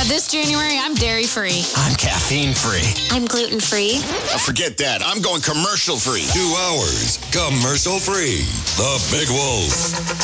This January, I'm dairy-free. I'm caffeine-free. I'm gluten-free. Forget that. I'm going commercial-free. 2 hours commercial-free. The Big Wolf.